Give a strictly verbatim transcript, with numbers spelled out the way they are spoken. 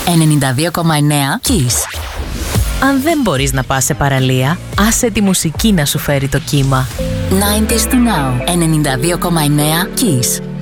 ενενήντα δύο κόμμα εννέα Kiss. Αν δεν μπορείς να πας σε παραλία, άσε τη μουσική να σου φέρει το κύμα. ενενήντα to Now, ενενήντα δύο κόμμα εννέα Kiss.